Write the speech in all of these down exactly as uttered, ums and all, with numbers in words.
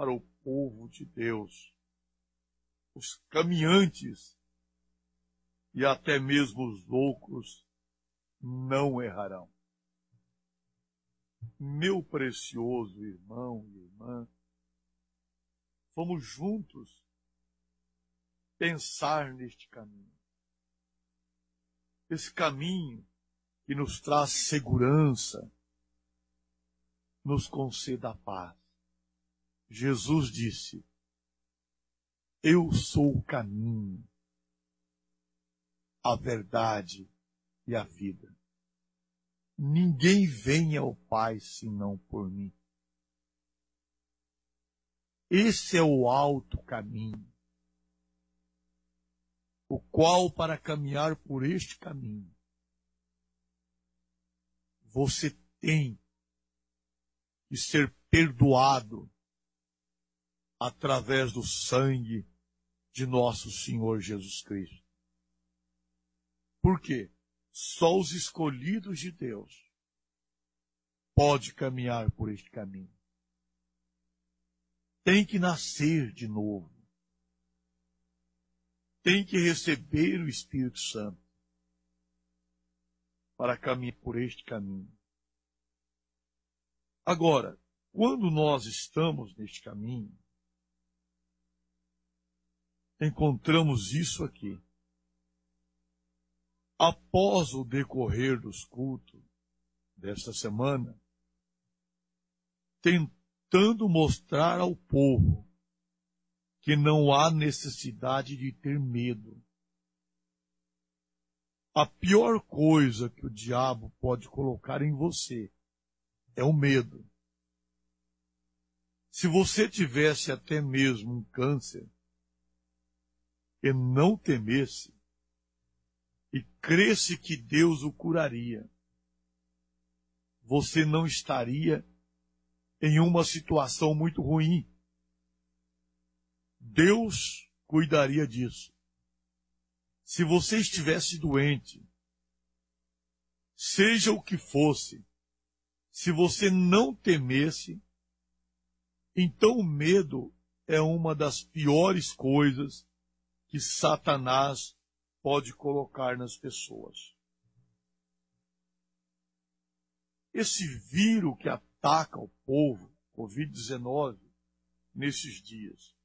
para o povo de Deus. Os caminhantes e até mesmo os loucos não errarão. Meu precioso irmão e irmã, vamos juntos pensar neste caminho. Esse caminho que nos traz segurança, nos conceda a paz. Jesus disse: eu sou o caminho, a verdade e a vida. Ninguém vem ao Pai senão por mim. Esse é o alto caminho, o qual, para caminhar por este caminho, você tem que ser perdoado através do sangue de nosso Senhor Jesus Cristo. Por quê? Só os escolhidos de Deus podem caminhar por este caminho. Tem que nascer de novo. Tem que receber o Espírito Santo para caminhar por este caminho. Agora, quando nós estamos neste caminho, encontramos isso aqui. Após o decorrer dos cultos desta semana, tentando mostrar ao povo que não há necessidade de ter medo. A pior coisa que o diabo pode colocar em você é o medo. Se você tivesse até mesmo um câncer e não temesse, e cresse que Deus o curaria, você não estaria em uma situação muito ruim. Deus cuidaria disso. Se você estivesse doente, seja o que fosse, se você não temesse, então o medo é uma das piores coisas que Satanás pode colocar nas pessoas. Esse vírus que ataca o povo, covid dezenove, nesses dias,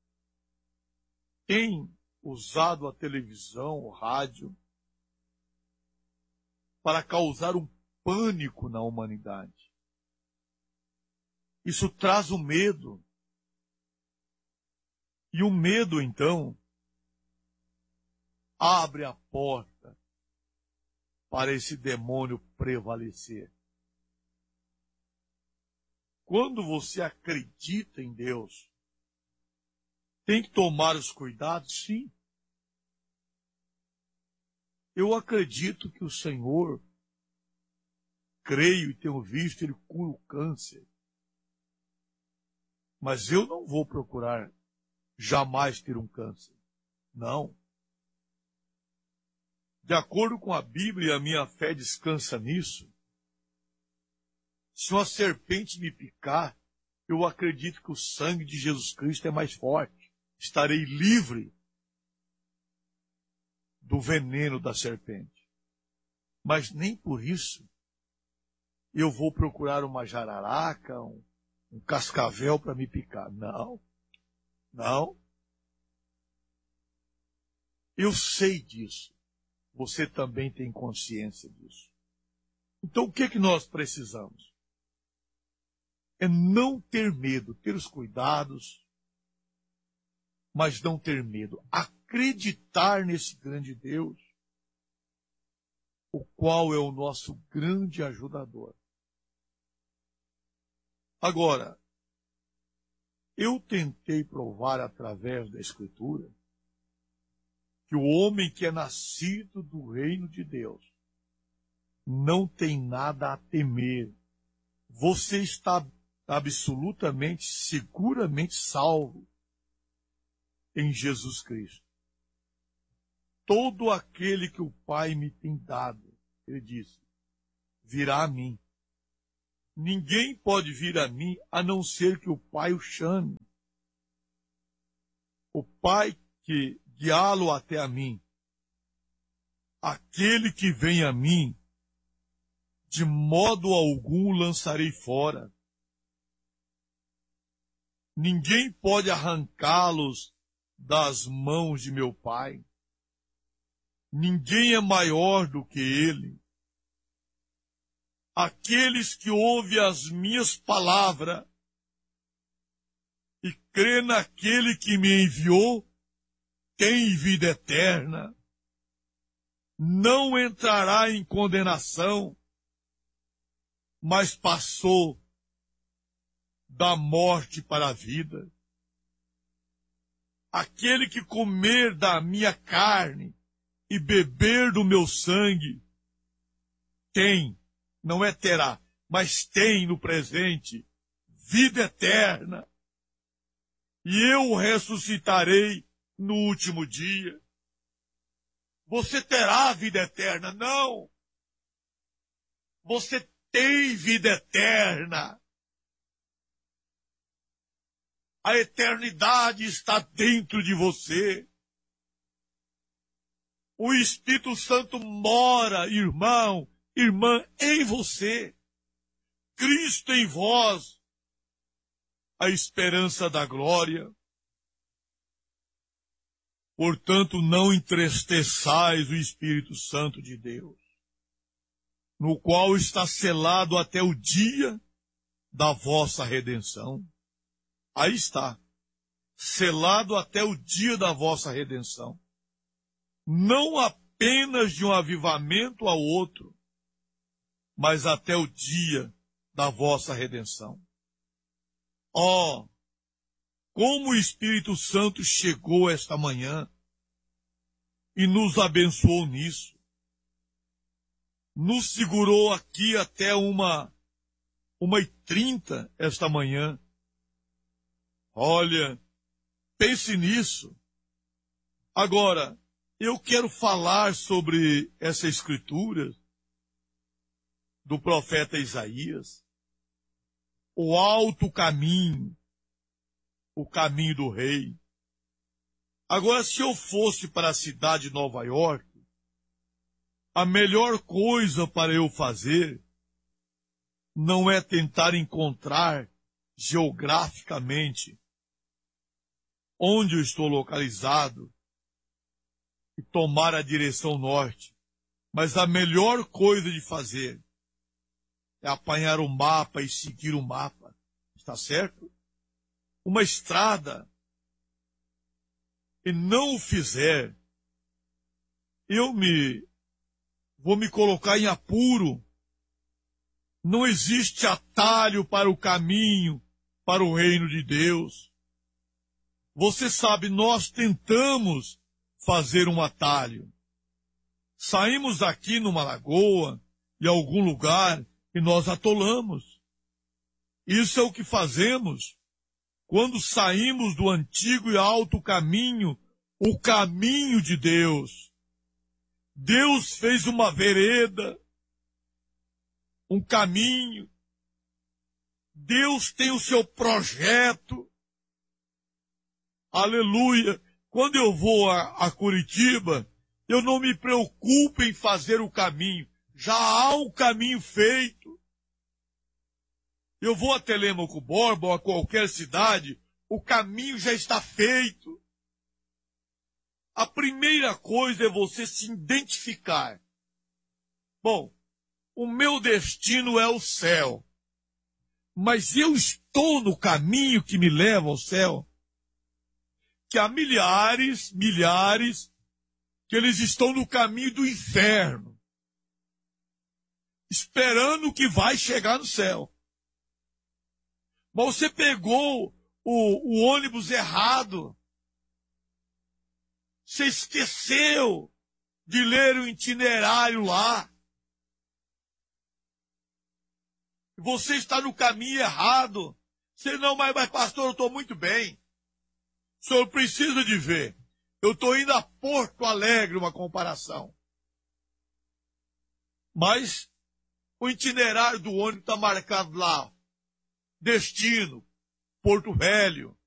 tem usado a televisão, o rádio, para causar um pânico na humanidade. Isso traz o medo. E o medo, então, abre a porta para esse demônio prevalecer. Quando você acredita em Deus, tem que tomar os cuidados, sim. Eu acredito que o Senhor, creio e tenho visto, Ele cura o câncer. Mas eu não vou procurar jamais ter um câncer. Não. De acordo com a Bíblia, a minha fé descansa nisso. Se uma serpente me picar, eu acredito que o sangue de Jesus Cristo é mais forte. Estarei livre do veneno da serpente. Mas nem por isso eu vou procurar uma jararaca, um, um cascavel para me picar. Não, não. Eu sei disso. Você também tem consciência disso. Então o que é que nós precisamos? É não ter medo, ter os cuidados, mas não ter medo. Acreditar nesse grande Deus, o qual é o nosso grande ajudador. Agora, eu tentei provar através da Escritura que o homem que é nascido do reino de Deus não tem nada a temer. Você está absolutamente, seguramente salvo em Jesus Cristo. Todo aquele que o Pai me tem dado, ele disse, virá a mim. Ninguém pode vir a mim a não ser que o Pai o chame. o Pai que guiá-lo até a mim. Aquele que vem a mim, de modo algum lançarei fora. Ninguém pode arrancá-los das mãos de meu Pai. Ninguém é maior do que Ele. Aqueles que ouvem as minhas palavras e crê naquele que me enviou, tem vida eterna. Não entrará em condenação, mas passou da morte para a vida. Aquele que comer da minha carne e beber do meu sangue, tem, não é terá, mas tem no presente, vida eterna. E eu o ressuscitarei no último dia. Você terá vida eterna? Não. Você tem vida eterna. A eternidade está dentro de você. O Espírito Santo mora, irmão, irmã, em você. Cristo em vós, a esperança da glória. Portanto, não entristeçais o Espírito Santo de Deus, no qual está selado até o dia da vossa redenção. Aí está, selado até o dia da vossa redenção. Não apenas de um avivamento ao outro, mas até o dia da vossa redenção. Ó, oh, como o Espírito Santo chegou esta manhã e nos abençoou nisso. Nos segurou aqui até uma, uma e trinta esta manhã. Olha, pense nisso. Agora, eu quero falar sobre essa escritura do profeta Isaías, o alto caminho, o caminho do rei. Agora, se eu fosse para a cidade de Nova York, a melhor coisa para eu fazer não é tentar encontrar geograficamente onde eu estou localizado e tomar a direção norte, mas a melhor coisa de fazer é apanhar o mapa e seguir o mapa, está certo? Uma estrada, e não o fizer, eu me vou me colocar em apuro. Não existe atalho para o caminho, para o reino de Deus. Você sabe, nós tentamos fazer um atalho. Saímos daqui numa lagoa, em algum lugar, e nós atolamos. Isso é o que fazemos quando saímos do antigo e alto caminho, o caminho de Deus. Deus fez uma vereda, um caminho. Deus tem o seu projeto. Aleluia. Quando eu vou a, a Curitiba, eu não me preocupo em fazer o caminho. Já há um caminho feito. Eu vou a Telêmaco Borba ou a qualquer cidade, o caminho já está feito. A primeira coisa é você se identificar. Bom, o meu destino é o céu, mas eu estou no caminho que me leva ao céu. Que há milhares, milhares, que eles estão no caminho do inferno, esperando que vai chegar no céu. Mas você pegou o, o ônibus errado. Você esqueceu de ler o itinerário lá. Você está no caminho errado. Você não, mas, mas pastor, eu estou muito bem. O senhor precisa de ver. Eu estou indo a Porto Alegre, uma comparação. Mas o itinerário do ônibus está marcado lá. Destino, Porto Velho.